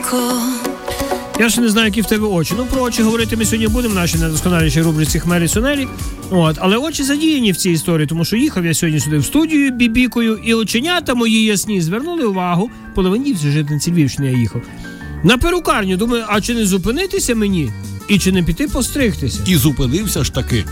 Я ще не знаю, які в тебе очі. Ну, про очі говорити ми сьогодні будемо в нашій найдосконалішій рубриці «Хмелі Сунелі». Але очі задіяні в цій історії, тому що їхав я сьогодні сюди в студію бібікою, і оченята мої ясні звернули увагу, по Левандівці, житниці Львівщини я їхав, на перукарню. Думаю, а чи не зупинитися мені? І чи не піти постригтися? І зупинився ж таки.